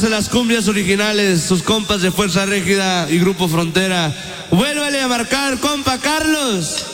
más en las cumbias originales, sus compas de Fuerza Régida y Grupo Frontera. Vuélvale a marcar, compa Carlos.